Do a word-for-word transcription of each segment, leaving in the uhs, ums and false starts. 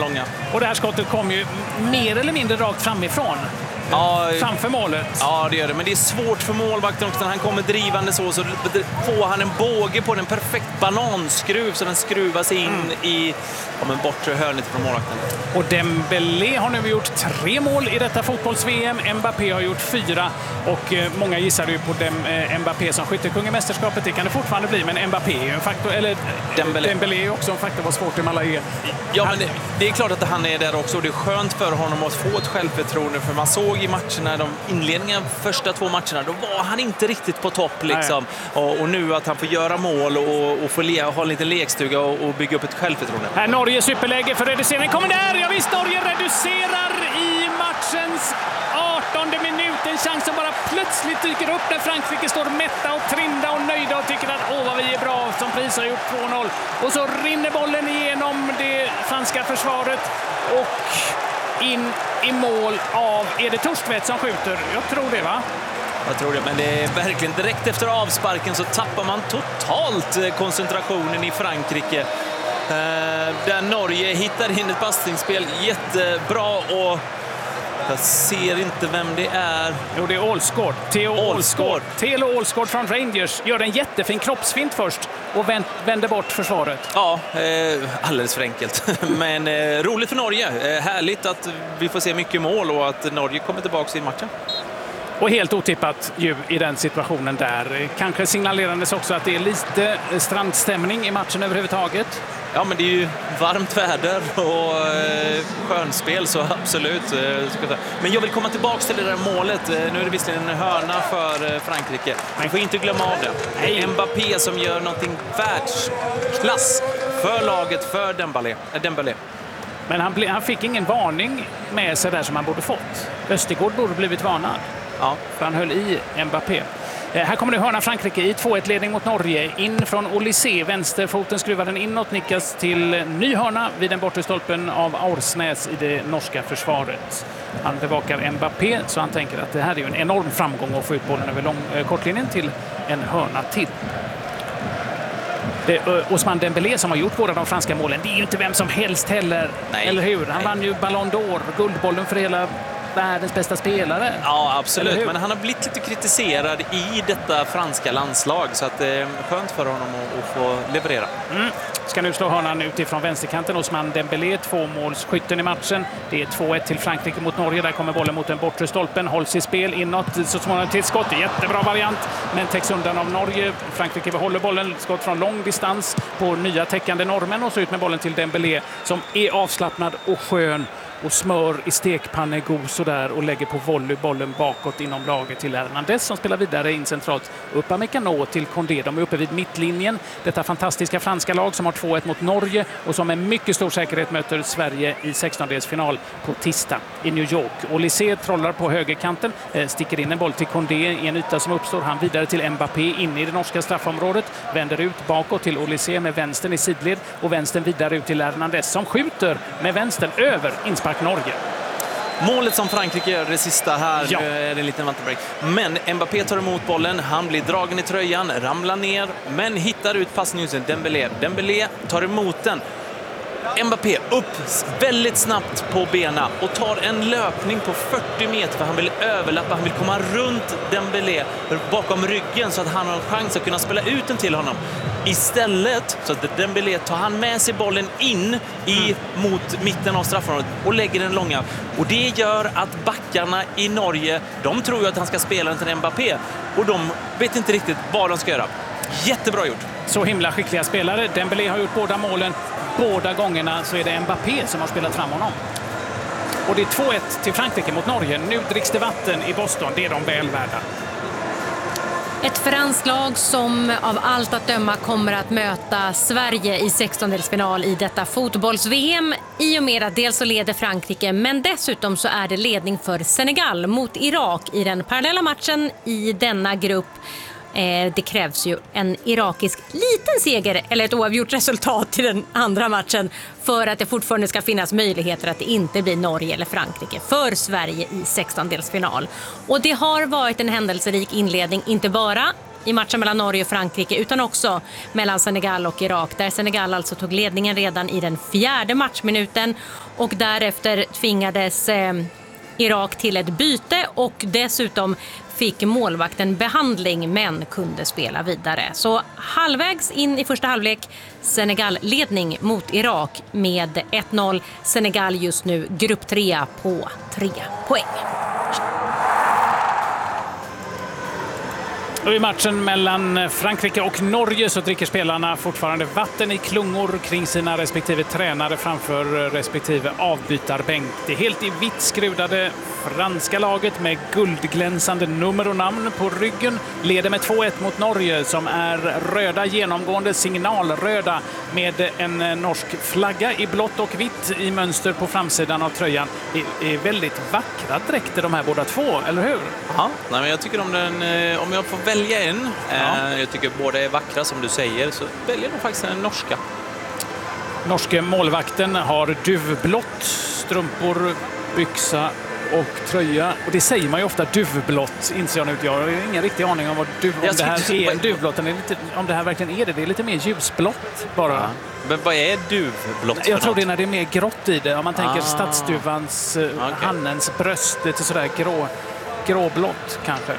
långa. Och det här skottet kom ju mer eller mindre rakt framifrån. Ja, framför målet. Ja, det gör det. Men det är svårt för målvakten också. När han kommer drivande så, så får han en båge på den perfekt bananskruv så den skruvas in mm. i ja, en bortre hörnet från målvakten. Och Dembélé har nu gjort tre mål i detta fotbolls-V M. Mbappé har gjort fyra. Och eh, många gissade ju på Dem, eh, Mbappé som skyttekung i mästerskapet. Det kan det fortfarande bli, men Mbappé är ju en faktor. Eller Dembélé, Dembélé är också en faktor vad svårt i alla är. Ja, men det, det är klart att han är där också. Och det är skönt för honom att få ett självförtroende. För man såg i matcherna, de inledningarna, första två matcherna, då var han inte riktigt på topp liksom. Och, och nu att han får göra mål och, och få le, ha en liten lekstuga och, och bygga upp ett självförtroende. Här Norge superläge för reducering. Kommer där! Ja visst, Norge reducerar i matchens artonde minut. En chans som bara plötsligt dyker upp när Frankrike står mätta och trinda och nöjda och tycker att åh vad vi är bra, som pris har gjort två noll. Och så rinner bollen igenom det franska försvaret och in i mål av, är det Torstvedt som skjuter? Jag tror det, va? Jag tror det, men det är verkligen direkt efter avsparken så tappar man totalt koncentrationen i Frankrike. Där Norge hittar in ett passningsspel jättebra och jag ser inte vem det är. Jo, det är Alsgaard. Theo Alsgaard. Theo Alsgaard från Rangers gör en jättefin kroppsfint först och vänder bort försvaret. Ja, eh, alldeles för enkelt. Men eh, roligt för Norge. Eh, härligt att vi får se mycket mål och att Norge kommer tillbaka i matchen. Och helt otippat ju i den situationen där. Kanske signalerandes också att det är lite strandstämning i matchen överhuvudtaget. Ja, men det är ju varmt väder och eh, skönspel, så absolut. Eh, men jag vill komma tillbaka till det där målet. Eh, nu är det visserligen en hörna för eh, Frankrike. Man får inte glömma av det. Nej. Mbappé som gör någonting världsklass för laget, för Dembélé. Eh, Dembélé. Men han, ble, han fick ingen varning med sig där som han borde fått. Östergaard borde blivit varnad. Ja. För han höll i Mbappé. Eh, här kommer nu hörna Frankrike i två ett-ledning mot Norge. In från Olysée, vänsterfoten skruvar den inåt, nickas till ny hörna vid den bortre stolpen av Aursnäs i det norska försvaret. Han bevakar Mbappé så han tänker att det här är ju en enorm framgång att få ut bollen över lång, eh, kortlinjen till en hörna till. Det är Ousmane Dembélé som har gjort båda de franska målen. Det är ju inte vem som helst heller, nej, eller hur? Han nej. vann ju Ballon d'Or, guldbollen för hela världens bästa spelare. Ja, absolut. Men han har blivit lite kritiserad i detta franska landslag så att det är skönt för honom att, att få leverera. Mm. Ska nu slå hörnan utifrån vänsterkanten. Ousmane Dembélé, tvåmålsskytten i matchen. Det är två ett till Frankrike mot Norge. Där kommer bollen mot den bortre stolpen. Hålls i spel inåt. Så småningom till skott. Jättebra variant. Men täcks undan av Norge. Frankrike behåller bollen. Skott från lång distans på nya täckande normen. Och så ut med bollen till Dembélé som är avslappnad och skön. Och smör i stekpannegos och där och lägger på volleybollen bakåt inom laget till Hernandez som spelar vidare in centralt. Upamecano till Condé. De är uppe vid mittlinjen. Detta fantastiska franska lag som har två ett mot Norge och som med mycket stor säkerhet möter Sverige i sextondelsfinal på tisdag i New York. Olysée trollar på högerkanten, eh, sticker in en boll till Condé i en yta som uppstår. Han vidare till Mbappé inne i det norska straffområdet. Vänder ut bakåt till Olysée med vänstern i sidled och vänstern vidare ut till Hernandez som skjuter med vänstern över inspark Norge. Målet som Frankrike gör det sista här, ja. Nu är det en liten vantabreak. Men Mbappé tar emot bollen, han blir dragen i tröjan, ramlar ner, men hittar ut passningen. Dembélé. Dembélé tar emot den. Mbappé upp väldigt snabbt på benen och tar en löpning på fyrtio meter för han vill överlappa, han vill komma runt Dembélé bakom ryggen så att han har en chans att kunna spela ut den till honom. Istället så att Dembélé tar han med sig bollen in i, mot mitten av straffområdet och lägger den långa. Och det gör att backarna i Norge, de tror ju att han ska spela den till Mbappé och de vet inte riktigt vad de ska göra. Jättebra gjort. Så himla skickliga spelare. Dembélé har gjort båda målen. Båda gångerna så är det Mbappé som har spelat fram honom. Och det är två ett till Frankrike mot Norge. Nu dricks det vatten i Boston. Det är de väl värda. Ett franskt lag som av allt att döma kommer att möta Sverige i sextondelsfinal i detta fotbolls-V M. I och med att dels så leder Frankrike, men dessutom så är det ledning för Senegal mot Irak i den parallella matchen i denna grupp. Det krävs ju en irakisk liten seger eller ett oavgjort resultat i den andra matchen för att det fortfarande ska finnas möjligheter att det inte blir Norge eller Frankrike för Sverige i sextondelsfinal. Och det har varit en händelserik inledning, inte bara i matchen mellan Norge och Frankrike utan också mellan Senegal och Irak, där Senegal alltså tog ledningen redan i den fjärde matchminuten och därefter tvingades eh, Irak till ett byte och dessutom fick målvakten behandling men kunde spela vidare. Så halvvägs in i första halvlek, Senegal-ledning mot Irak med ett noll. Senegal just nu grupp trea på tre poäng. Och i matchen mellan Frankrike och Norge så dricker spelarna fortfarande vatten i klungor kring sina respektive tränare framför respektive avbytarbänk. Det helt i vitt skrudade franska laget med guldglänsande nummer och namn på ryggen leder med två ett mot Norge som är röda, genomgående signalröda med en norsk flagga i blått och vitt i mönster på framsidan av tröjan. Det är väldigt vackra dräkter de här båda två, eller hur? Ja, nej, men jag tycker om den, om jag får välja en, ja. Jag tycker båda är vackra som du säger, så väljer jag faktiskt den norska. Norske målvakten har duvblått, strumpor, byxa och tröja. Och det säger man ju ofta, duvblått, inser jag nu. Jag har ingen riktig aning om vad duv, om det här är duvblått. Är lite, om det här verkligen är det. Det är lite mer ljusblått bara. Ja. Men vad är duvblått? Jag tror det är när det är mer grått i det. Om man tänker ah. stadsduvans, okay. hannens bröst, lite sådär grå, gråblått kanske.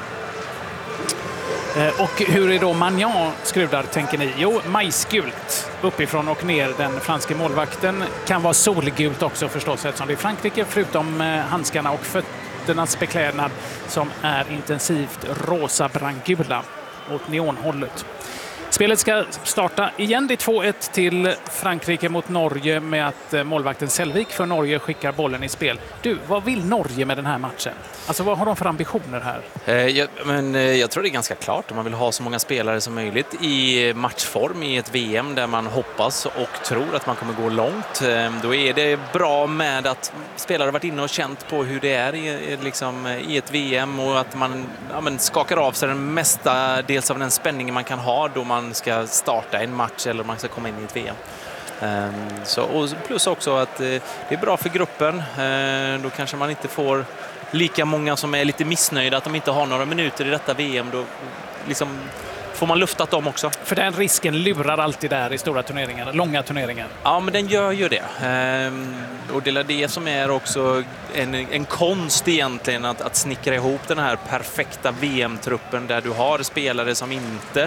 Och hur är då Magnan skrudar, tänker ni? Jo, majsgult uppifrån och ner. Den franske målvakten kan vara solgult också förstås, eftersom det är Frankrike, förutom handskarna och fötternas beklädnad som är intensivt rosa brandgula åt neonhållet. Spelet ska starta igen. Det är två ett till Frankrike mot Norge med att målvakten Selvik för Norge skickar bollen i spel. Du, vad vill Norge med den här matchen? Alltså vad har de för ambitioner här? Eh, jag, men, eh, jag tror det är ganska klart. Man vill ha så många spelare som möjligt i matchform i ett V M där man hoppas och tror att man kommer gå långt. Eh, då är det bra med att spelare har varit inne och känt på hur det är i, liksom, i ett V M och att man ja, men, skakar av sig den mesta dels av den spänningen man kan ha då man ska starta en match eller man ska komma in i ett V M. Um, så, och plus också att uh, det är bra för gruppen. Uh, då kanske man inte får lika många som är lite missnöjda att de inte har några minuter i detta V M. Då liksom får man luftat dem också. För den risken lurar alltid där i stora turneringar, långa turneringar. Ja, men den gör ju det. Um, och det är det som är också en, en konst egentligen att, att snickra ihop den här perfekta V M-truppen där du har spelare som inte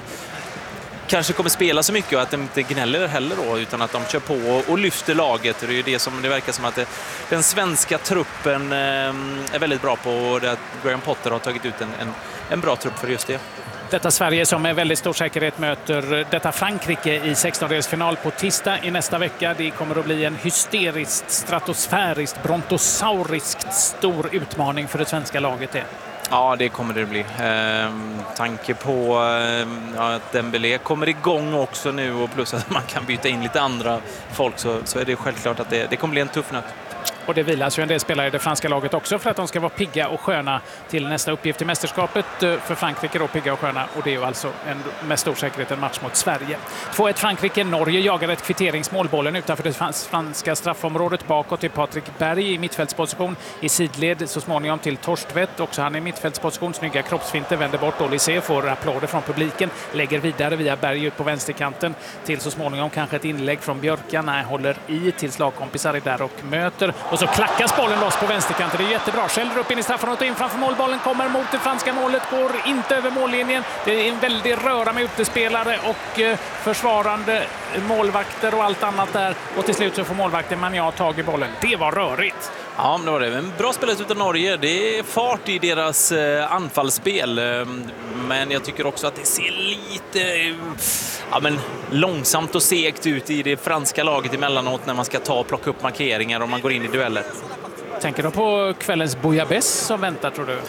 kanske kommer spela så mycket och att de inte gnäller heller då, utan att de kör på och lyfter laget. Det är ju det som det verkar som att det, den svenska truppen eh, är väldigt bra på och att Graham Potter har tagit ut en, en, en bra trupp för just det. Detta Sverige som med väldigt stor säkerhet möter detta Frankrike i sextondelsfinal på tisdag i nästa vecka. Det kommer att bli en hysteriskt, stratosfäriskt, brontosauriskt stor utmaning för det svenska laget. Det. Ja, det kommer det bli. Ehm, tanke på ehm, ja, att Dembélé kommer igång också nu och plus att man kan byta in lite andra folk så, så är det självklart att det, det kommer bli en tuff nöt. Och det vilas ju en del spelare i det franska laget också för att de ska vara pigga och sköna till nästa uppgift i mästerskapet. För Frankrike då pigga och sköna, och det är ju alltså en, med stor säkerhet en match mot Sverige. två ett Frankrike. Norge jagar ett kvitteringsmål. Bollen utanför det franska straffområdet bakåt till Patrik Berg i mittfältsposition. I sidled så småningom till Torstvedt. Också han i mittfältsposition. Snygga kroppsfinter, vänder bort. Olysée får applåder från publiken. Lägger vidare via Berg ut på vänsterkanten. Till så småningom kanske ett inlägg från Björkan. Nej, håller i tills lagkompisar är där och möter. Och så klackas bollen loss på vänsterkanten. Det är jättebra. Skäller upp in i straffområdet och in framför målbollen. Kommer mot det franska målet. Går inte över mållinjen. Det är en väldig röra med utespelare och eh, försvarande målvakter och allt annat där. Och till slut så får målvakten Magnan tag i bollen. Det var rörigt. Ja, men det var det. En bra spelet utav Norge. Det är fart i deras eh, anfallsspel. Men jag tycker också att det ser lite ja, men långsamt och segt ut i det franska laget emellanåt när man ska ta och plocka upp markeringar och man går in i dueller. Tänker du på kvällens bouillabaisse som väntar, tror du?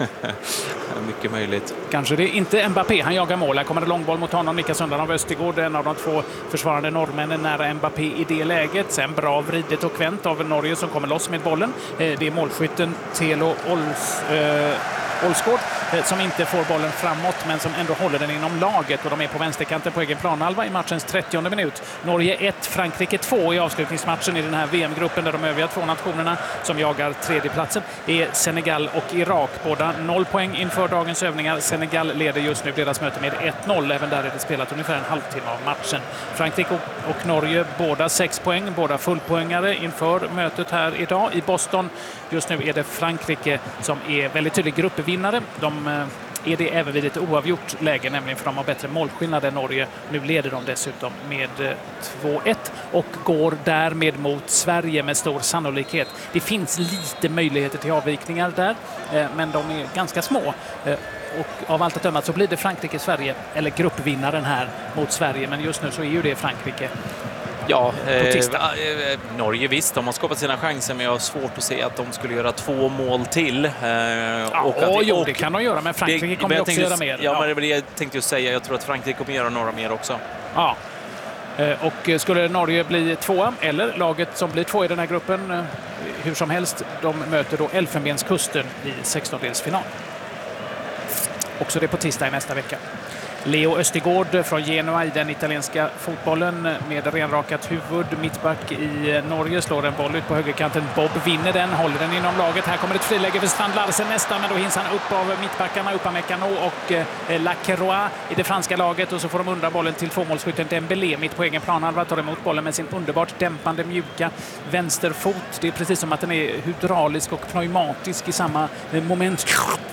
Mycket möjligt. Kanske det är inte Mbappé, han jagar mål. Här kommer det långboll mot honom, nickas undan av Östergård, en av de två försvarande norrmännen nära Mbappé i det läget. Sen bra vridet och vänt av Norge som kommer loss med bollen. Det är målskytten Telo Ols, äh, Olsgård eh, som inte får bollen framåt men som ändå håller den inom laget, och de är på vänsterkanten på egen planhalva i matchens trettionde minut. Norge ett, Frankrike två i avslutningsmatchen i den här V M-gruppen, där de övriga två nationerna som jagar tredjeplatsen är Senegal och Irak. Båda noll poäng inför dagens övningar. Senegal leder just nu deras möte med ett noll. Även där är det spelat ungefär en halvtimme av matchen. Frankrike och, och Norge båda sex poäng, båda fullpoängare inför mötet här idag i Boston. Just nu är det Frankrike som är väldigt tydlig gruppvinnare. De eh, är det även vid ett oavgjort läge, nämligen för de har bättre målskillnad än Norge. Nu leder de dessutom med eh, två ett och går därmed mot Sverige med stor sannolikhet. Det finns lite möjligheter till avvikningar där, eh, men de är ganska små. Eh, Och av allt att döma så blir det Frankrike-Sverige, eller gruppvinnaren här mot Sverige. Men just nu så är ju det Frankrike. Ja, eh, eh, Norge visst, de har skapat sina chanser, men jag har svårt att se att de skulle göra två mål till. Eh, ja, och att, och, jo, och, det kan de göra, men Frankrike det, kommer men också tänkte, göra mer. Ja, ja, men det jag tänkte ju säga, jag tror att Frankrike kommer göra några mer också. Ja, eh, och skulle Norge bli tvåa, eller laget som blir två i den här gruppen, eh, hur som helst, de möter då Elfenbenskusten i sextondelsfinal. Också det på tisdag i nästa vecka. Leo Östigård från Genoa i den italienska fotbollen med renrakat huvud. Mittback i Norge slår en boll ut på högerkanten. Bob vinner den, håller den inom laget. Här kommer ett friläge för Strand Larsen nästan, men då hinns han upp av mittbackarna, Upamecano och eh, Lacroix i det franska laget. Och så får de undra bollen till tvåmålsskytten Dembélé mitt på egen planhalva. Tar emot bollen med sin underbart dämpande, mjuka vänsterfot. Det är precis som att den är hydraulisk och pneumatisk i samma eh, moment.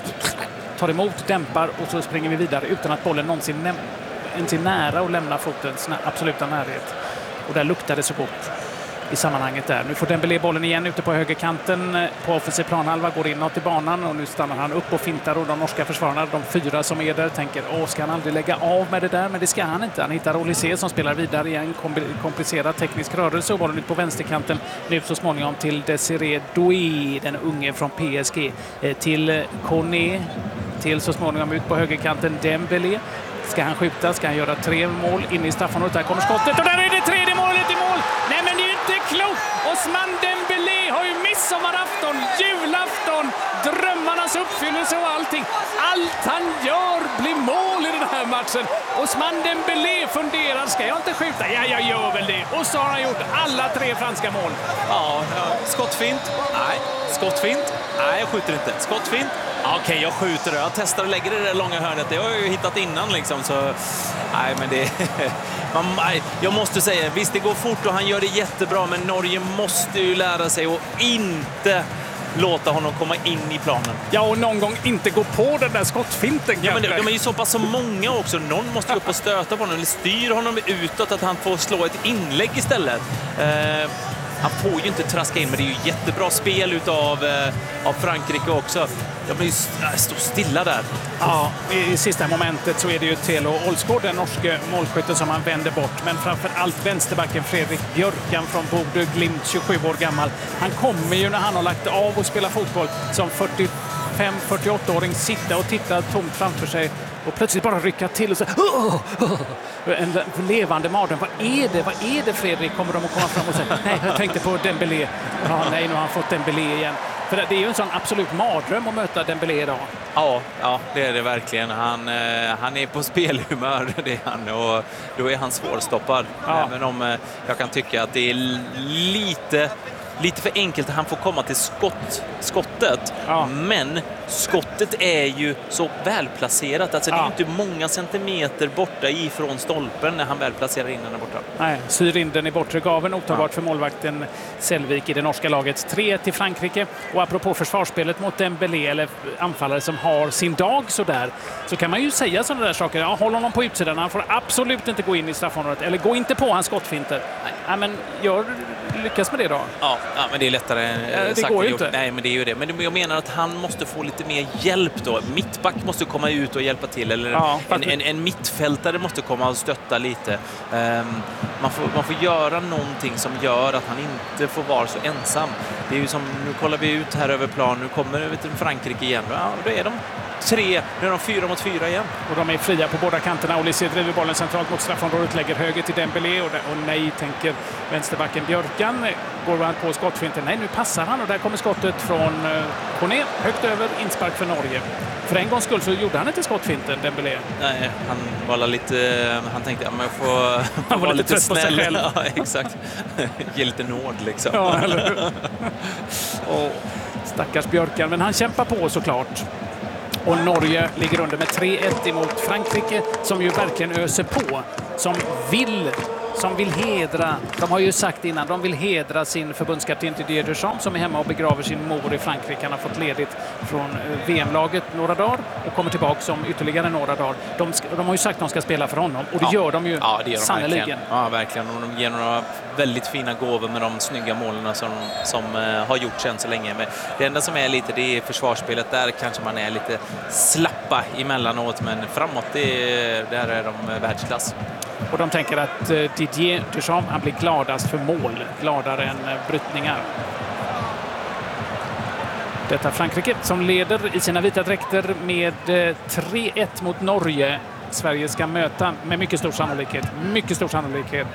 Tar emot, dämpar och så springer vi vidare utan att bollen någonsin ens är nära och lämnar fotens absoluta närhet. Och där luktar det så gott i sammanhanget där. Nu får Dembélé bollen igen ute på högerkanten på offensiv planhalva, går inåt i banan och nu stannar han upp och fintar, och de norska försvararna, de fyra som är där, tänker åh, ska han aldrig lägga av med det där? Men det ska han inte. Han hittar Olysée som spelar vidare i en komplicerad teknisk rörelse och bollen ut på vänsterkanten nu så småningom till Desiré Doué, den unge från P S G, till Koné, till så småningom ut på högerkanten Dembélé. Ska han skjuta? Ska han göra tre mål in i straffområdet? Där kommer skottet och där är det tredje målet i mål! Nej, men det är ju inte klokt! Ousmane Dembélé har ju midsommarafton, julafton, drömmarnas uppfyllelse och allting. Allt han gör blir mål i den här matchen. Ousmane Dembélé funderar, ska jag inte skjuta? Ja, jag gör väl det. Och så har han gjort alla tre franska mål. Ja, ja. Skottfint? Nej. Skottfint? Nej, jag skjuter inte. Skottfint? Okej, okay, jag skjuter det. Jag testar och lägger det där långa hörnet. Det har jag ju hittat innan liksom, så nej, men det man, nej, jag måste säga, visst det går fort och han gör det jättebra, men Norge måste ju lära sig att inte låta honom komma in i planen. Ja, och någon gång inte gå på den där skottfinten. Ja, men de, de är ju så pass så många också. Någon måste ju upp och stöta på honom eller styr honom utåt, att han får slå ett inlägg istället. Eh, Han får ju inte traska in, men det är ju jättebra spel utav, eh, av Frankrike också. Jag blir stå stilla där. Ja, i sista momentet så är det ju Thelo Olsgaard, den norske målskytten, som han vänder bort. Men framför allt vänsterbacken Fredrik Björkan från Bodø Glimt, tjugosju år gammal. Han kommer ju när han har lagt av och spelar fotboll som fyrtiofem fyrtioåtta-åring sitta och titta tomt framför sig och plötsligt bara rycka till och så oh, oh. En levande mardröm. Vad är det? Vad är det, Fredrik? Kommer de att komma fram och säga nej, jag tänkte på Dembélé. Ja, nej, nu har han fått Dembélé igen. För det är ju en sån absolut mardröm att möta Dembélé idag. Ja, ja, det är det verkligen. Han, eh, han är på spelhumör, det är han, och då är han svårstoppad. Ja. Även om eh, jag kan tycka att det är lite... Lite för enkelt att han får komma till skott, skottet. Ja. Men skottet är ju så välplacerat. Alltså, ja. Det är inte många centimeter borta ifrån stolpen när han väl placerar in den där borta. Nej, syr in den i bortre gaven. Otagbart ja. för målvakten Selvik i det norska laget. tre till Frankrike. Och apropå försvarsspelet mot Dembélé, eller anfallare som har sin dag så där, så kan man ju säga sådana där saker. Ja, håll honom på utsidan. Han får absolut inte gå in i straffområdet. Eller gå inte på hans skottfinter. Nej. Ja, men gör... lyckas med det då? Ja, ja, men det är lättare än ja, det sagt går ju gjort. inte. Nej, men det är ju det. Men jag menar att han måste få lite mer hjälp då. Mittback måste komma ut och hjälpa till. Eller ja, en, en, en mittfältare måste komma och stötta lite. Um, man, får, man får göra någonting som gör att han inte får vara så ensam. Det är ju som, nu kollar vi ut här över plan. Nu kommer vi till Frankrike igen. Ja, då är de tre, nu är de fyra mot fyra igen. Och de är fria på båda kanterna. Olise driver bollen centralt mot straffområdet, lägger höger till Dembélé och, där, och nej, tänker vänsterbacken Björkan. Går han på skottfinten? Nej, nu passar han och där kommer skottet från uh, Kone, högt över, inspark för Norge. För en gångs skull så gjorde han inte skottfinten, Dembélé. Nej, han var lite, han tänkte att ja, man får, han var vara lite, lite snäll. På sig själv. Ja, exakt. Ge lite nåd liksom. Ja, eller hur? Och stackars Björkan, men han kämpar på såklart. Och Norge ligger under med tre ett emot Frankrike som ju verkligen öser på. Som vill, som vill hedra, de har ju sagt innan, de vill hedra sin förbundskapten Didier Deschamps som är hemma och begraver sin mor i Frankrike. Han har fått ledigt från V M-laget några dagar och kommer tillbaka om ytterligare några dagar. De, de har ju sagt att de ska spela för honom och det ja. gör de ju ja, det gör de sannoliken. Verkligen. Ja, verkligen. Och de ger några väldigt fina gåvor med de snygga målen som, som uh, har gjorts än så länge. Men det enda som är lite, det är försvarsspelet. Där kanske man är lite slappa emellanåt, men framåt, det, där är de världsklass. Och de tänker att uh, Didier Deschamps, han blir gladast för mål, gladare än uh, brytningar. Detta Frankrike som leder i sina vita dräkter med uh, tre ett mot Norge. Sverige ska möta med mycket stor sannolikhet. Mycket stor sannolikhet.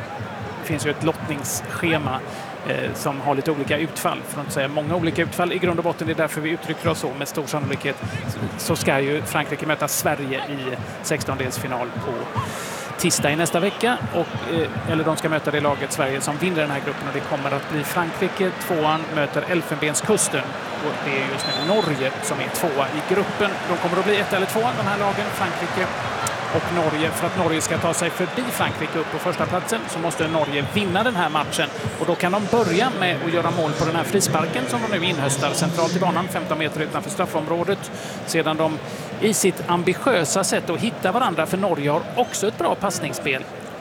Det finns ju ett lottningsschema eh, som har lite olika utfall. För att inte säga många olika utfall i grund och botten. Det är därför vi uttrycker oss så. Med stor sannolikhet så ska ju Frankrike möta Sverige i sextondelsfinal på tisdag i nästa vecka. Och, eh, eller de ska möta det laget Sverige som vinner den här gruppen. Och det kommer att bli Frankrike. Tvåan möter Elfenbenskusten. Och det är just nu Norge som är tvåa i gruppen. De kommer att bli ett eller två, de här lagen. Frankrike och Norge. För att Norge ska ta sig förbi Frankrike upp på första platsen så måste Norge vinna den här matchen. Och då kan de börja med att göra mål på den här frisparken som de nu inhöstar centralt i banan, femton meter utanför straffområdet. Sedan de i sitt ambitiösa sätt att hitta varandra, för Norge har också ett bra passningsspel,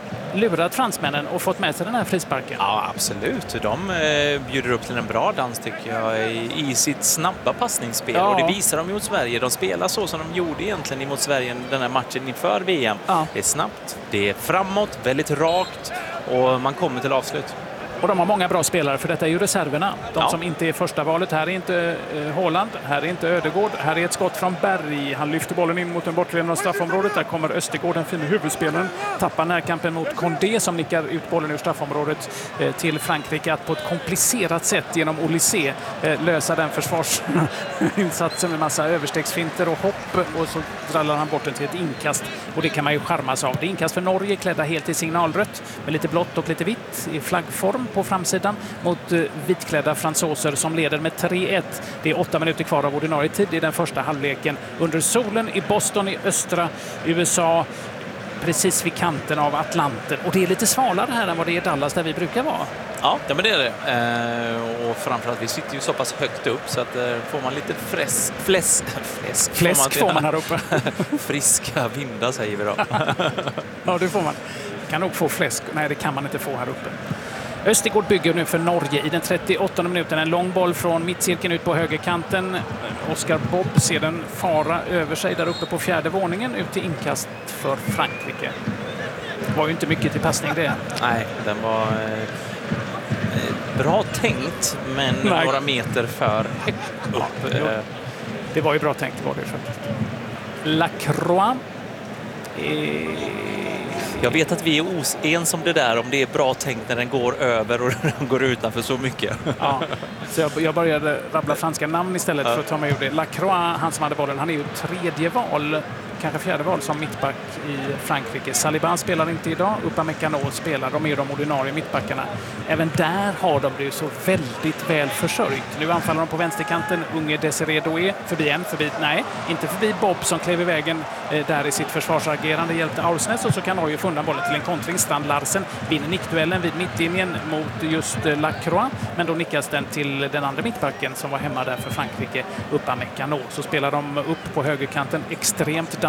lurat fransmännen och fått med sig den här frisparken. Ja, absolut. De eh, bjuder upp till en bra dans tycker jag i, i sitt snabba passningsspel. Ja. Och det visar de mot Sverige. De spelar så som de gjorde egentligen emot Sverige den här matchen inför V M. Ja. Det är snabbt, det är framåt, väldigt rakt och man kommer till avslut. Och de har många bra spelare, för detta är ju reserverna. De ja. som inte är första valet. Här är inte eh, Haaland, här är inte Ödegård. Här är ett skott från Berg. Han lyfter bollen in mot den bortre delen av straffområdet. Där kommer Östergård, den fina huvudspelaren. Tappar närkampen mot Condé som nickar ut bollen ur straffområdet eh, till Frankrike. Att på ett komplicerat sätt genom Olise eh, lösa den försvarsinsatsen med massa överstegsfinter och hopp. Och så drallar han bort den till ett inkast. Och det kan man ju charmas av. Det är inkast för Norge, klädda helt i signalrött med lite blått och lite vitt i flaggform på framsidan mot uh, vitklädda fransoser som leder med tre ett. Det är åtta minuter kvar av ordinarie tid i den första halvleken. Under solen i Boston i östra U S A, precis vid kanten av Atlanten. Och det är lite svalare här än vad det är i Dallas där vi brukar vara. Ja, men det är det. Eh, och framförallt, vi sitter ju så pass högt upp så att eh, får man lite fräs, fläsk, fläsk, fläsk får man, får man här uppe. Friska vindar säger vi då. Ja, det får man. Kan nog få fläsk. Nej, det kan man inte få här uppe. Östergård bygger nu för Norge i den trettioåttonde minuten. En lång boll från mittcirkeln ut på högerkanten. Oskar Bobb ser den fara över sig där uppe på fjärde våningen ut till inkast för Frankrike. Det var ju inte mycket till passning det. Nej, den var eh, bra tänkt, men Nej. några meter för högt upp. Ja, det var ju bra tänkt var det faktiskt. Lacroix. Eh... Jag vet att vi är oens om det där, om det är bra tänkt när den går över och den går utanför så mycket. Ja, så jag, jag började rabbla franska namn istället ja. för att ta mig ur det. Lacroix, han som hade bollen, han är ju tredje val, kanske fjärde val som mittback i Frankrike. Saliba spelar inte idag, Upamecano spelar, de är de ordinarie mittbackarna. Även där har de det så väldigt väl försörjt. Nu anfaller de på vänsterkanten, unge Desiré Doué, förbi en, förbi, nej, inte förbi Bob som klev i vägen eh, där i sitt försvarsagerande, hjälpte Aursnes, och så kan Norge få undan bollen till en kontring. Strand Larsen vinner nickduellen vid mittlinjen mot just eh, Lacroix, men då nickas den till den andra mittbacken som var hemma där för Frankrike, Upamecano. Så spelar de upp på högerkanten, extremt dans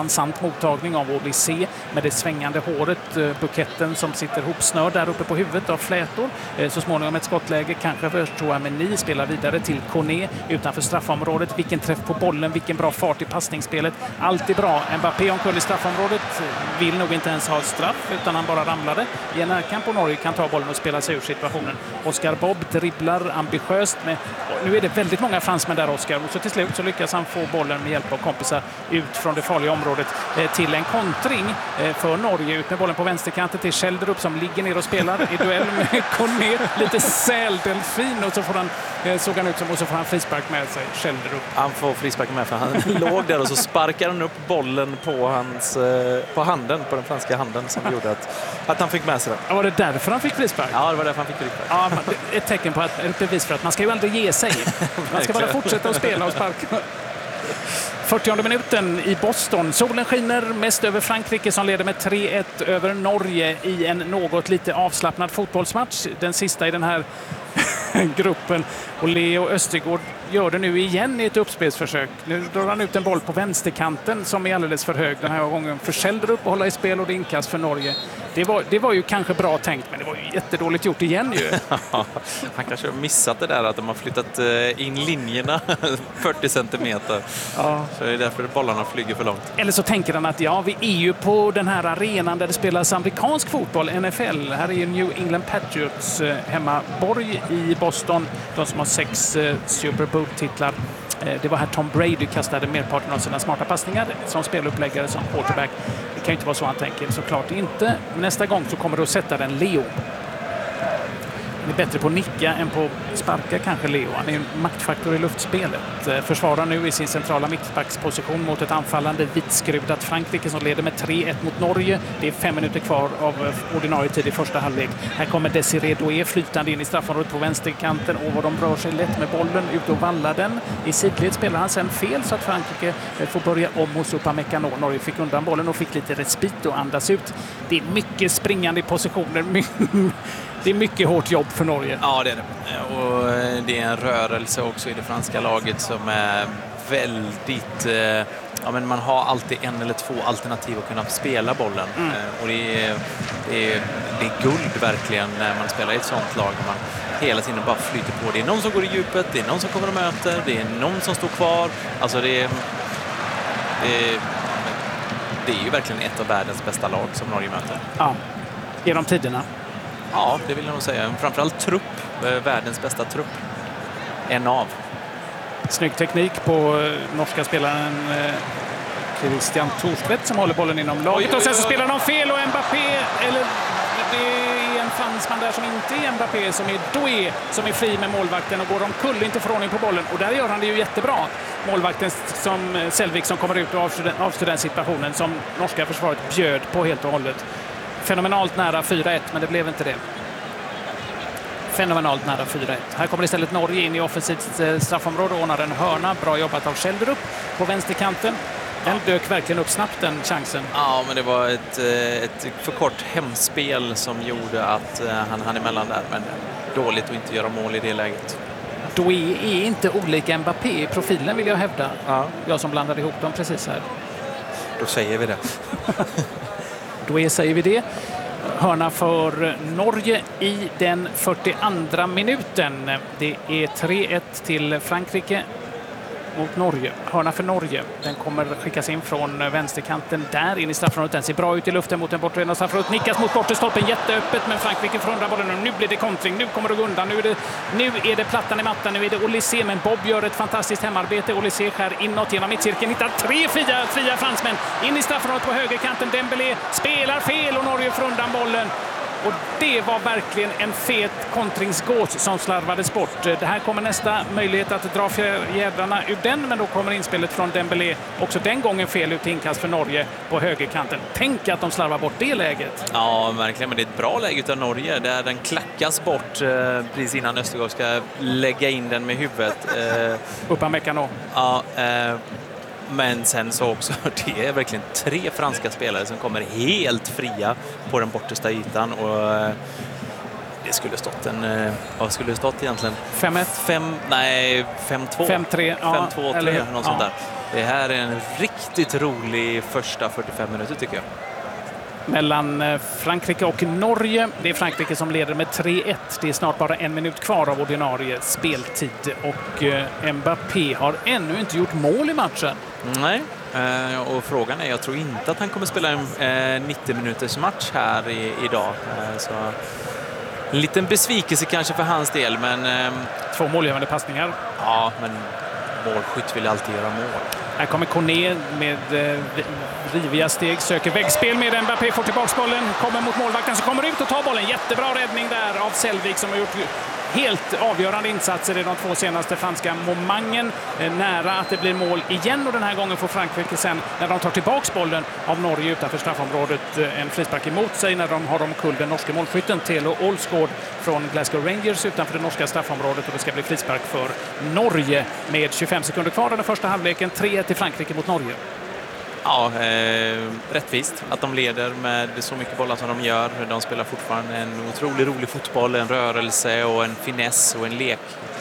dansant mottagning av Olysée med det svängande håret, eh, buketten som sitter hopsnörd där uppe på huvudet av flätor. Eh, så småningom ett skottläge, kanske för Chouameni, spelar vidare till Koné utanför straffområdet. Vilken träff på bollen, vilken bra fart i passningsspelet. Allt är bra. Mbappé omkull i straffområdet, vill nog inte ens ha straff utan han bara ramlade. I en närkamp och Norge kan ta bollen och spela sig ur situationen. Oscar Bob dribblar ambitiöst med, nu är det väldigt många fransmän där, Oscar, och så till slut så lyckas han få bollen med hjälp av kompisar ut från det farliga området eh, till en kontring eh, för Norge. Ut med bollen på vänsterkanten till Schjelderup som ligger ner och spelar i duell med Koné. Lite säldelfin och så får han, eh, såg han ut som, och så får han frispark med sig, Schjelderup. Han får frispark med för han låg där och så sparkar han upp bollen på, hans, eh, på handen, på den franska handen som gjorde att, att han fick med sig den. Ja, var det därför han fick frispark? Ja, det var därför han fick frispark. Ja, ett tecken på att, ett bevis för att man ska ju aldrig ge sig. Man ska bara fortsätta att spela och sparka. fyrtionde minuten i Boston. Solen skiner mest över Frankrike som leder med tre ett över Norge i en något lite avslappnad fotbollsmatch. Den sista i den här gruppen. Och Leo Östergård gör det nu igen i ett uppspelsförsök. Nu drar han ut en boll på vänsterkanten som är alldeles för hög den här gången. För Schjelderup att hålla i spel och det inkast för Norge. Det var, det var ju kanske bra tänkt, men det var ju jättedåligt gjort igen ju. Han kanske har missat det där att de har flyttat in linjerna fyrtio centimeter. Ja. Så det är därför bollarna flyger för långt. Eller så tänker han att ja, vi är ju på den här arenan där det spelas amerikansk fotboll, N F L. Här är ju New England Patriots hemmaborg i Boston. De som har sex Super Bowl-titlar. Det var här Tom Brady kastade merparten av sina smarta passningar som speluppläggare, som quarterback. Det kan ju inte vara så han tänker, såklart inte. Nästa gång så kommer du att sätta den Leo. Han är bättre på att nicka än på att sparka kanske, Leo. Han är en maktfaktor i luftspelet. Försvarar nu i sin centrala mittbacksposition mot ett anfallande vitskrudat Frankrike som leder med tre ett mot Norge. Det är fem minuter kvar av ordinarie tid i första halvlek. Här kommer Desiré Doué flytande in i straffområdet på vänsterkanten och de rör sig lätt med bollen ut och vallar den. I sidled spelar han sen fel så att Frankrike får börja om hos Upamecano. Norge fick undan bollen och fick lite respit och andas ut. Det är mycket springande i positioner. Det är mycket hårt jobb för Norge. Ja, det är det. Och det är en rörelse också i det franska laget som är väldigt... Ja, men man har alltid en eller två alternativ att kunna spela bollen. Mm. Och det är, det, är, det är guld verkligen när man spelar i ett sånt lag. Man hela tiden bara flyter på. Det är någon som går i djupet, det är någon som kommer och möter, det är någon som står kvar. Alltså det är... Det är, det är ju verkligen ett av världens bästa lag som Norge möter. Ja, genom tiderna. Ja, det vill jag nog säga. Framförallt trupp. Världens bästa trupp. En av. Snygg teknik på norska spelaren Christian Thorstvedt som håller bollen inom laget. Och sen så spelar de fel och Mbappé, eller det är en fransman där som inte är Mbappé, som är Doué, som är fri med målvakten och går omkull, inte får ordning på bollen. Och där gör han det ju jättebra. Målvakten som Selvik som kommer ut och avstyr den situationen som norska försvaret bjöd på helt och hållet. Fenomenalt nära fyra ett, men det blev inte det. Fenomenalt nära fyra ett. Här kommer istället Norge in i offensivt straffområde och ordnar en hörna. Bra jobbat av Schjelderup på vänsterkanten. Den dök verkligen upp snabbt, den chansen. Ja, men det var ett, ett för kort hemspel som gjorde att han hann emellan där. Men dåligt att inte göra mål i det läget. Doué är inte olika Mbappé i profilen, vill jag hävda. Ja. Jag som blandade ihop dem precis här. Då säger vi det. Då säger vi det. Hörna för Norge i den fyrtioandra minuten. Det är tre ett till Frankrike mot Norge. Hörna för Norge. Den kommer skickas in från vänsterkanten där in i straffområdet. Den ser bra ut i luften mot en bortre av straffområdet. Nickas mot bortre stolpen jätteöppet, men Frankrike får undan bollen. Nu blir det kontring. Nu kommer det gå undan. Nu är det, nu är det plattan i mattan. Nu är det Olysée, men Bob gör ett fantastiskt hemarbete. Olysée skär inåt genom mittcirkeln. Hittar tre fria, fria fransmän in i straffområdet på högerkanten. Dembélé spelar fel och Norge får undan bollen. Och det var verkligen en fet kontringsgås som slarvades bort. Det här kommer nästa möjlighet att dra fjädrarna ur den, men då kommer inspelet från Dembélé. Också den gången fel ut inkast för Norge på högerkanten. Tänk att de slarvar bort det läget. Ja, verkligen. Men det är ett bra läge av Norge där den klackas bort eh, precis innan Östergaard ska lägga in den med huvudet. Eh, Upamecano. Ja, eh, men sen så också, det är verkligen tre franska spelare som kommer helt fria på den bortersta ytan och det skulle stått en, vad skulle det stått egentligen? fem ett? fem, nej, fem två. fem tre, ja. fem två, tre, något ja. sånt där. Det här är en riktigt rolig första fyrtiofem minuter tycker jag. Mellan Frankrike och Norge. Det är Frankrike som leder med tre ett. Det är snart bara en minut kvar av ordinarie speltid. Och Mbappé har ännu inte gjort mål i matchen. Nej, och frågan är, jag tror inte att han kommer spela en nittio minuters match här i, idag. Så en liten besvikelse kanske för hans del, men... Två målgivande passningar. Ja, men målskytt vill alltid göra mål. Här kommer Kone med eh, riviga steg, söker väggspel med Mbappé, får tillbaka bollen, kommer mot målvakten, så kommer ut och tar bollen. Jättebra räddning där av Selvik som har gjort helt avgörande insatser i de två senaste franska momangen. Eh, nära att det blir mål igen, och den här gången får Frankrike sen, när de tar tillbaka bollen av Norge utanför straffområdet, eh, en frispark emot sig när de har omkull den norska målskytten Telo Olsgaard från Glasgow Rangers utanför det norska straffområdet, och det ska bli frispark för Norge med tjugofem sekunder kvar av den första halvleken. tre ett till Frankrike mot Norge. Ja, eh, rättvist att de leder med så mycket bollar som de gör. De spelar fortfarande en otroligt rolig fotboll, en rörelse och en finess och en lek.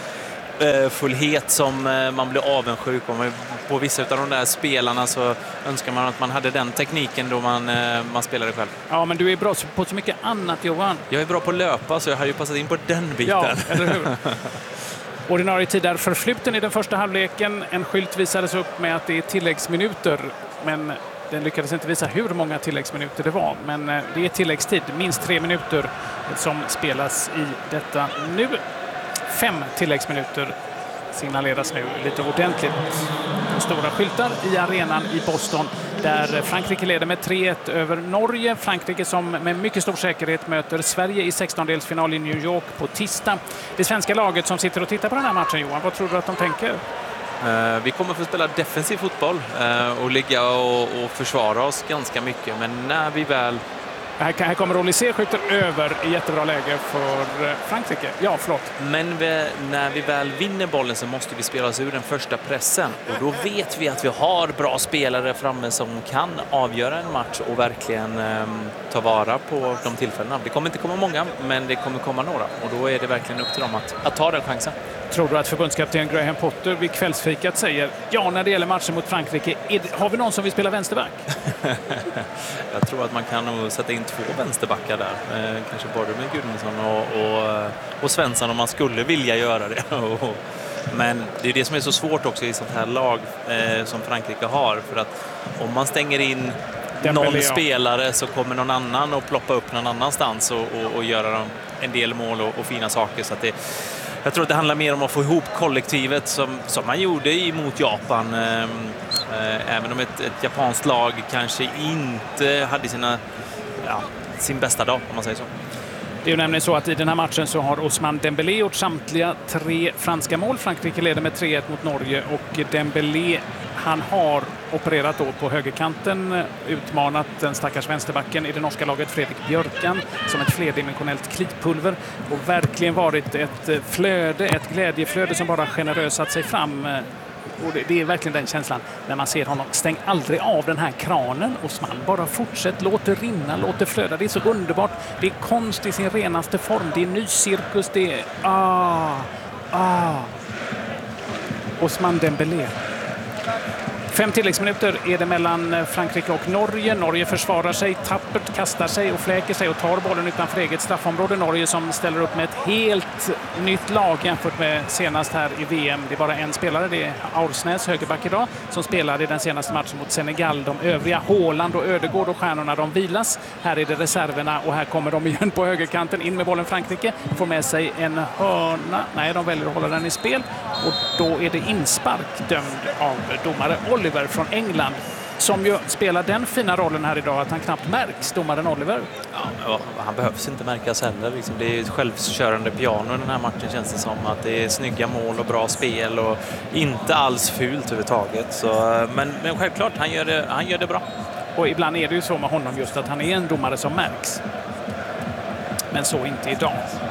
Eh, fullhet som eh, man blir avundsjuk om. På vissa av de där spelarna så önskar man att man hade den tekniken då man, eh, man spelade själv. Ja, men du är bra på så mycket annat, Johan. Jag är bra på att löpa, så jag har ju passat in på den biten. Ja, eller hur? Ordinarie tid är förfluten i den första halvleken. En skylt visades upp med att det är tilläggsminuter, men den lyckades inte visa hur många tilläggsminuter det var. Men det är tilläggstid, minst tre minuter som spelas i detta nu. Fem tilläggsminuter signaleras nu lite ordentligt. Stora skyltar i arenan i Boston där Frankrike leder med tre ett över Norge. Frankrike som med mycket stor säkerhet möter Sverige i sextondelsfinal i New York på tisdag. Det svenska laget som sitter och tittar på den här matchen, Johan, vad tror du att de tänker? Uh, vi kommer få spela defensiv fotboll uh, och ligga och, och försvara oss ganska mycket, men när vi väl... Här, här kommer Olysée, skjuter över i jättebra läge för Frankrike. Ja, förlåt. Men vi, när vi väl vinner bollen så måste vi spela oss ur den första pressen. Och då vet vi att vi har bra spelare framme som kan avgöra en match och verkligen um, ta vara på de tillfällena. Det kommer inte komma många, men det kommer komma några. Och då är det verkligen upp till dem att, att ta den chansen. Tror du att förbundskapten Graham Potter vid kvällsfikat säger, ja, när det gäller matchen mot Frankrike, det, har vi någon som vill spela vänsterback? Jag tror att man kan nog sätta in två vänsterbackar där. Eh, kanske både med Gudmundsson och, och, och Svensson om man skulle vilja göra det. Men det är det som är så svårt också i sånt här lag eh, som Frankrike har. För att om man stänger in Dembélé, någon spelare så kommer någon annan att ploppa upp någon annanstans och, och, och göra en del mål och, och fina saker. Så att det, jag tror att det handlar mer om att få ihop kollektivet som, som man gjorde emot Japan. Eh, även om ett, ett japanskt lag kanske inte hade sina, ja, sin bästa dag, om man säger så. Det är ju nämligen så att i den här matchen så har Ousmane Dembélé gjort samtliga tre franska mål. Frankrike leder med tre ett mot Norge, och Dembélé, han har opererat då på högerkanten, utmanat den stackars vänsterbacken i det norska laget Fredrik Björkan som ett flerdimensionellt kritpulver, och verkligen varit ett flöde, ett glädjeflöde som bara generösat sig fram. Och det, det är verkligen den känslan när man ser honom. Stäng aldrig av den här kranen, Ousmane. Bara fortsätt, låt det rinna, låt det flöda. Det är så underbart. Det är konst i sin renaste form. Det är ny cirkus. Det är... Ah, ah. Ousmane Dembélé. Fem tilläggsminuter är det mellan Frankrike och Norge. Norge försvarar sig, tappert kastar sig och fläker sig och tar bollen utanför eget straffområde. Norge som ställer upp med ett helt nytt lag jämfört med senast här i V M. Det är bara en spelare, det är Aursnäs, högerback idag, som spelade i den senaste matchen mot Senegal. De övriga, Haaland och Ödegård och stjärnorna, de vilas. Här är det reserverna, och här kommer de igen på högerkanten. In med bollen Frankrike, får med sig en hörna. Nej, de väljer att hålla den i spel, och då är det inspark dömd av domare Oliver från England, som ju spelar den fina rollen här idag att han knappt märks, domaren Oliver. Ja, han behövs inte märkas heller. Liksom, det är ett självkörande piano i den här matchen, känns det som. Att det är snygga mål och bra spel och inte alls fult överhuvudtaget. Så, men, men självklart, han gör, det, han gör det bra. Och ibland är det ju så med honom just att han är en domare som märks. Men så inte idag.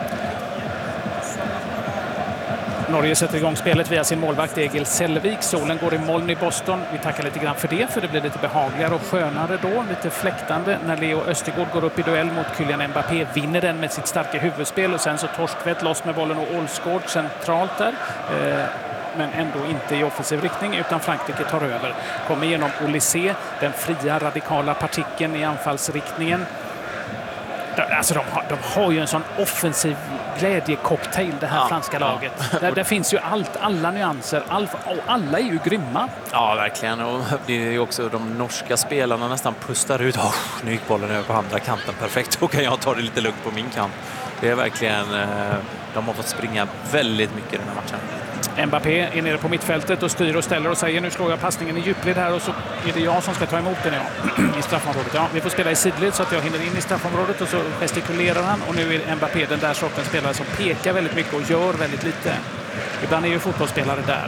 Norge sätter igång spelet via sin målvakt Egil Selvik. Solen går i moln i Boston. Vi tackar lite grann för det, för det blir lite behagligare och skönare då. Lite fläktande när Leo Östergaard går upp i duell mot Kylian Mbappé. Vinner den med sitt starka huvudspel, och sen så Torstvedt loss med bollen och Olsgaard centralt där. Eh, men ändå inte i offensiv riktning, utan Frankrike tar över. Kommer igenom Olysée, den fria radikala partikeln i anfallsriktningen. Alltså de, har, de har ju en sån offensiv glädjecocktail, det här ja, franska laget. Ja. Där, där finns ju allt, alla nyanser, all, och alla är ju grymma. Ja, verkligen. Och det är ju också de norska spelarna nästan pustar ut. Oh, nu gick bollen över på andra kanten, perfekt. Då kan jag ta det lite lugnt på min kant. Det är verkligen, de har fått springa väldigt mycket i den här matchen. Mbappé är nere på mittfältet och styr och ställer och säger nu slår jag passningen i djupled här och så är det jag som ska ta emot den ja, i straffområdet. Ja, vi får spela i sidled så att jag hinner in i straffområdet och så gestikulerar han och nu är Mbappé den där sortens spelare som pekar väldigt mycket och gör väldigt lite. Ibland är ju fotbollsspelare där.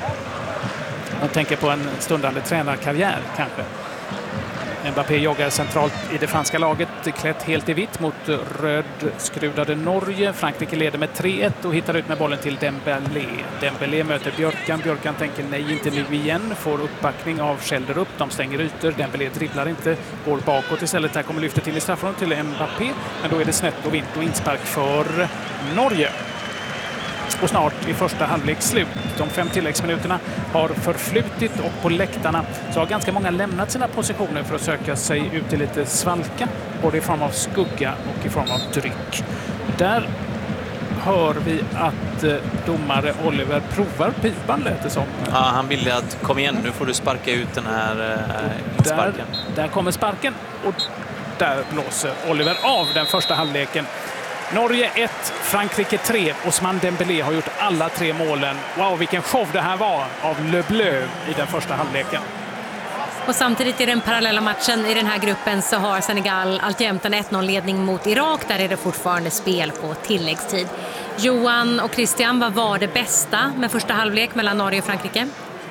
Man tänker på en stundande tränarkarriär kanske. Mbappé joggar centralt i det franska laget, klätt helt i vitt mot rödskrudade Norge. Frankrike leder med tre ett och hittar ut med bollen till Dembélé. Dembélé möter Björkan. Björkan tänker nej, inte nu igen. Får uppbackning av Schelderup. De stänger ytor. Dembélé dribblar inte. Går bakåt istället. Här kommer lyftet till i straffområdet till Mbappé. Men då är det snett och vint och inspark för Norge. Och snart i första halvlek slut. De fem tilläggsminuterna har förflutit och på läktarna så har ganska många lämnat sina positioner för att söka sig ut i lite svalka, både i form av skugga och i form av dryck. Där hör vi att domare Oliver provar pipan, lät det som. Ja, han ville att kom igen, nu får du sparka ut den här eh, sparken. Där, där kommer sparken och där blåser Oliver av den första halvleken. Norge ett, Frankrike tre. Ousmane Dembélé har gjort alla tre målen. Wow, vilken show det här var av Le Bleu i den första halvleken. Och samtidigt i den parallella matchen i den här gruppen så har Senegal alltjämt en ett noll-ledning mot Irak. Där är det fortfarande spel på tilläggstid. Johan och Christian, vad var det bästa med första halvlek mellan Norge och Frankrike?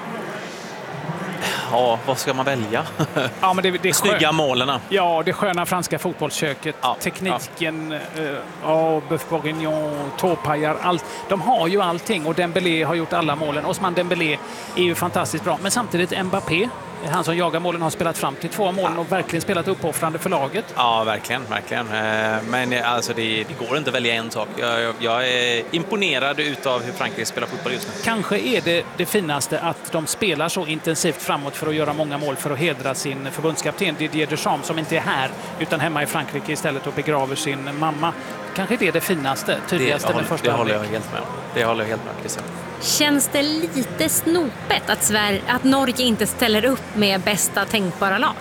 Ja, vad ska man välja? Ja, men det, det är snygga skön. målen. Ja, det sköna franska fotbollsköket. Ja, tekniken, ja. Uh, oh, Boeuf Bourguignon, tåpajar, allt. De har ju allting och Dembélé har gjort alla målen. Ousmane Dembélé är ju fantastiskt bra. Men samtidigt Mbappé, han som jagar målen, har spelat fram till två målen ja. och verkligen spelat uppoffrande för laget. Ja, verkligen, verkligen. Men alltså, det, det går inte att välja en sak. Jag, jag är imponerad utav hur Frankrike spelar fotboll just nu. Kanske är det det finaste att de spelar så intensivt framåt för att göra många mål för att hedra sin förbundskapten Didier Deschamps, som inte är här utan hemma i Frankrike istället och begraver sin mamma. Kanske det är det finaste, tydligaste det, med första Det håller jag helt med om. Det håller jag helt med, Christian. Känns det lite snopet att, Sverige, att Norge inte ställer upp med bästa tänkbara lag?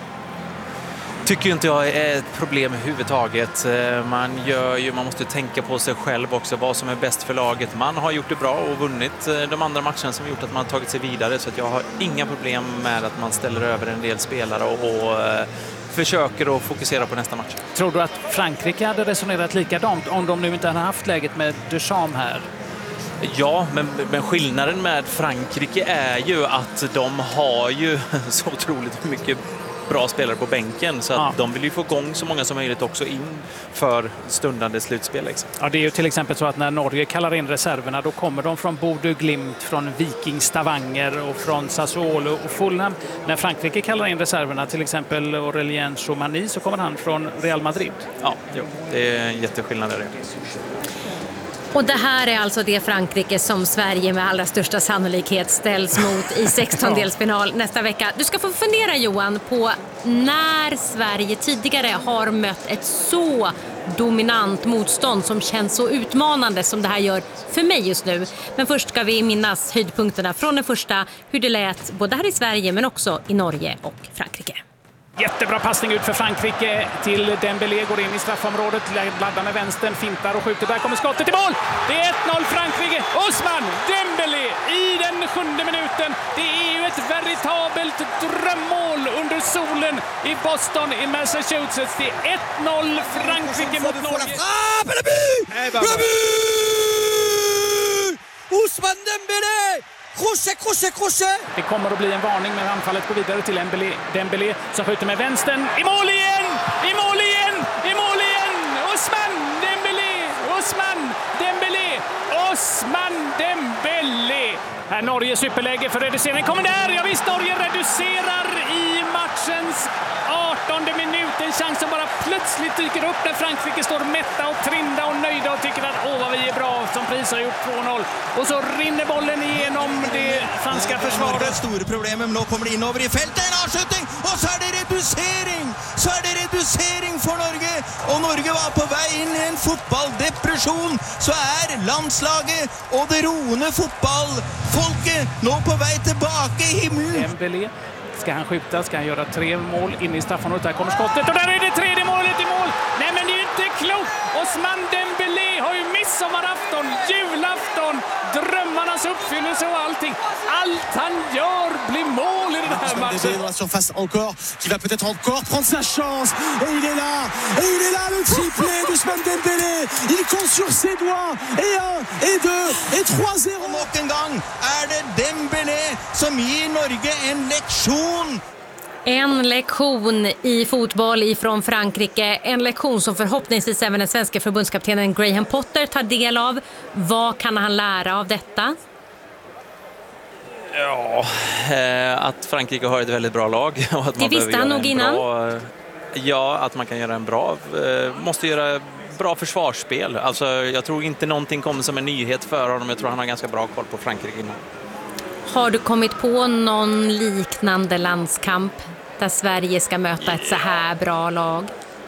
Tycker inte jag är ett problem överhuvudtaget. Man, gör ju, man måste tänka på sig själv också, vad som är bäst för laget. Man har gjort det bra och vunnit de andra matcherna som gjort att man har tagit sig vidare. Så att jag har inga problem med att man ställer över en del spelare och, och försöker att fokusera på nästa match. Tror du att Frankrike hade resonerat likadant om de nu inte hade haft läget med Deschamps här? Ja, men, men skillnaden med Frankrike är ju att de har ju så otroligt mycket bra spelare på bänken, så att ja. de vill ju få igång så många som möjligt också in för stundande slutspel. Liksom. Ja, det är ju till exempel så att när Norge kallar in reserverna, då kommer de från Bodø Glimt, från Viking Stavanger och från Sassuolo och Fulham. När Frankrike kallar in reserverna, till exempel Aurélien Tchouameni, så kommer han från Real Madrid. Ja, jo, det är en jätteskillnad där. Och det här är alltså det Frankrike som Sverige med allra största sannolikhet ställs mot i sextondelsfinal nästa vecka. Du ska få fundera, Johan, på när Sverige tidigare har mött ett så dominant motstånd som känns så utmanande som det här gör för mig just nu. Men först ska vi minnas höjdpunkterna från den första, hur det lät både här i Sverige men också i Norge och Frankrike. Jättebra passning ut för Frankrike till Dembélé, går in i straffområdet, laddar med vänstern, fintar och skjuter. Där kommer skottet i mål! Det är ett noll Frankrike. Ousmane Dembélé i den sjunde minuten. Det är ju ett veritabelt drömmål under solen i Boston i Massachusetts. Det är ett noll Frankrike mot Norge. Ousmane Dembélé! Crochet, crochet, crochet! Det kommer att bli en varning, men anfallet går vidare till Dembélé. Dembélé som skjuter med vänstern. I mål igen! I mål igen! I mål igen! Ousmane Dembélé! Ousmane Dembélé! Ousmane Dembélé! Här Norge superläge för reducering. Kommer där! Ja visst, Norge reducerar i matchens artonde minut. En chans som bara plötsligt dyker upp när Frankrike står mätta och trinda och nöjda och tycker att åh vad vi är bra, som pris har gjort två noll. Och så rinner bollen igenom det franska försvaret. Stora problem, men nu kommer det in över i fältet, en avslutning och så är det reducering. Så är det reducering för Norge, och Norge var på väg in i en fotbolldepression. Så är landslaget och det roende fotbollfolket nu på väg tillbaka i himlen. Dembélé, ska han skjuta, ska han göra tre mål in i straffområdet, där kommer skottet och där är det tredje målet i mål. Nej, men det är ju inte klokt. Ousmane Dembélé har ju midsommarafton, julafton, drömmarnas uppfyllelse och allting. Allt han gör blir mål i den här matchen. Dans la surface encore, qui va peut-être encore prendre sa chance. Et il est là, et il est là, le triplé d'Ousmane Dembélé. Il compte sur ses doigts. Et un, et deux, et trois zéro. Nok en gång är det Dembélé som ger Norge en lektion. En lektion i fotboll ifrån Frankrike. En lektion som förhoppningsvis även den svenska förbundskaptenen Graham Potter tar del av. Vad kan han lära av detta? Ja, eh, att Frankrike har ett väldigt bra lag. Och att det man visste han nog innan. Bra, ja, att man kan göra en bra... Eh, måste göra bra försvarsspel. Alltså, jag tror inte någonting kommer som en nyhet för honom. Jag tror han har ganska bra koll på Frankrike innan. Har du kommit på någon liknande landskamp där Sverige ska möta ett så här bra lag?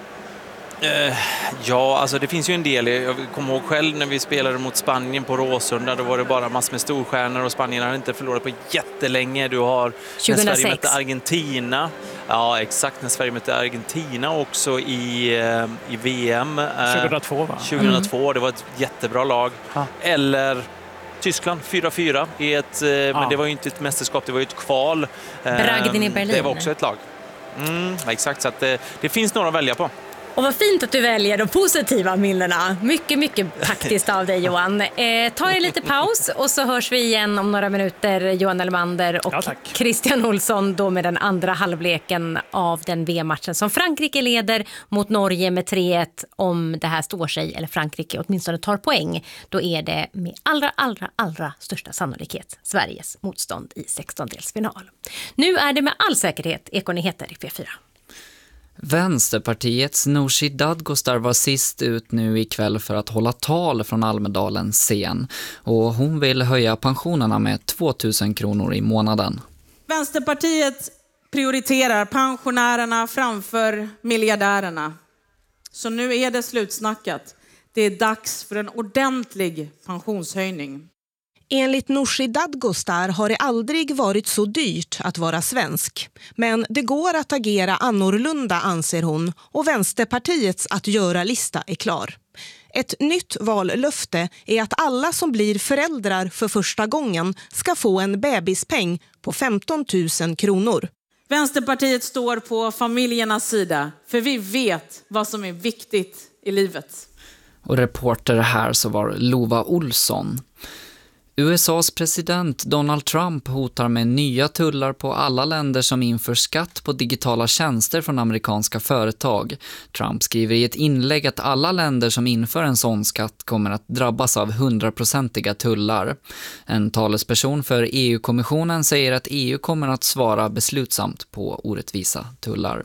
Uh, ja, alltså det finns ju en del. Jag kommer ihåg själv när vi spelade mot Spanien på Råsunda. Då var det bara massor med storstjärnor och Spanien har inte förlorat på jättelänge. Du har när Sverige mötte Argentina. Ja, exakt. När Sverige mötte Argentina också i, uh, i V M. Uh, tjugohundratvå va? tjugohundratvå, Mm. Det var ett jättebra lag. Ha. Eller... Tyskland, fyra fyra i ett, ja. Men det var ju inte ett mästerskap, det var ju ett kval. Bragden i Berlin. Det var också ett lag. Mm, exakt, så att det, det finns några att välja på. Och vad fint att du väljer de positiva minnena. Mycket, mycket praktiskt av dig, Johan. Eh, ta er lite paus och så hörs vi igen om några minuter, Johan Elmander och ja, Christian Olsson, då med den andra halvleken av den V M-matchen som Frankrike leder mot Norge med tre ett. Om det här står sig, eller Frankrike åtminstone tar poäng, då är det med allra, allra, allra största sannolikhet Sveriges motstånd i sextondelsfinal. Nu är det med all säkerhet Ekonyheter i P fyra. Vänsterpartiets Nooshi Dadgostar var sist ut nu ikväll för att hålla tal från Almedalens scen. Och hon vill höja pensionerna med tvåtusen kronor i månaden. Vänsterpartiet prioriterar pensionärerna framför miljardärerna. Så nu är det slutsnackat. Det är dags för en ordentlig pensionshöjning. Enligt Nooshi Dadgostar har det aldrig varit så dyrt att vara svensk. Men det går att agera annorlunda, anser hon, och Vänsterpartiets att göra-lista är klar. Ett nytt vallöfte är att alla som blir föräldrar för första gången ska få en bebispeng på femton tusen kronor. Vänsterpartiet står på familjernas sida, för vi vet vad som är viktigt i livet. Och reporter här så var Lova Olsson. U S A:s president Donald Trump hotar med nya tullar på alla länder som inför skatt på digitala tjänster från amerikanska företag. Trump skriver i ett inlägg att alla länder som inför en sån skatt kommer att drabbas av hundraprocentiga tullar. En talesperson för E U-kommissionen säger att E U kommer att svara beslutsamt på orättvisa tullar.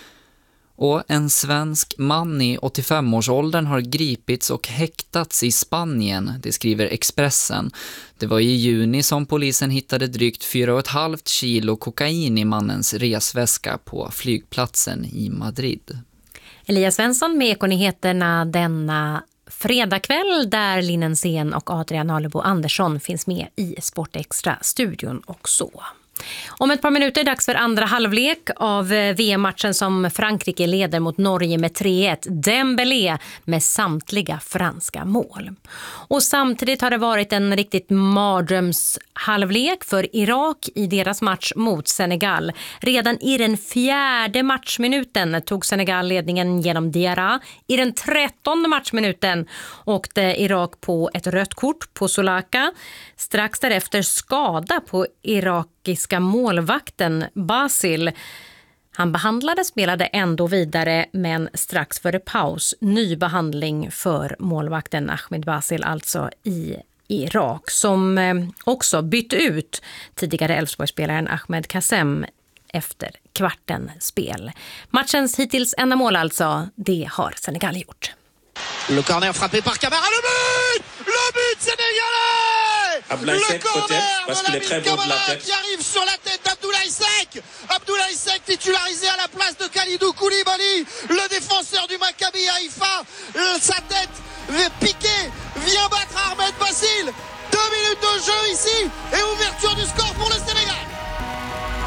Och en svensk man i åttiofem-årsåldern har gripits och häktats i Spanien, det skriver Expressen. Det var i juni som polisen hittade drygt fyra och ett halvt kilo kokain i mannens resväska på flygplatsen i Madrid. Elias Svensson med Ekonyheterna denna fredagkväll, där Linnen Sen och Adrian Alebo Andersson finns med i Sportextra-studion och så. Om ett par minuter är det dags för andra halvlek av V M-matchen som Frankrike leder mot Norge med tre ett. Dembélé med samtliga franska mål. Och samtidigt har det varit en riktigt mardrömshalvlek för Irak i deras match mot Senegal. Redan i den fjärde matchminuten tog Senegal ledningen genom Diarra. I den trettonde matchminuten åkte Irak på ett rött kort på Solaka. Strax därefter skada på irakiska målvakten Basil. Han behandlade, spelade ändå vidare, men strax före paus ny behandling för målvakten Ahmed Basil, alltså i Irak, som också bytte ut tidigare Elfsborgsspelaren Ahmed Kassem efter kvarten spel. Matchens hittills enda mål alltså, det har Senegal gjort. Le corner frappé par Camara, le but! Le but sénégalais! Abdoulaye Seck peut-être, parce qu'il est très beau de la tête. Qui arrive sur la tête d'Abdoulaye Seck! Abdoulaye Seck titularisé à la place de Kalidou Koulibaly, le défenseur du Maccabi Haïfa. Sa tête piquée vient battre Ahmed Bassil. Deux minutes de jeu ici et ouverture du score.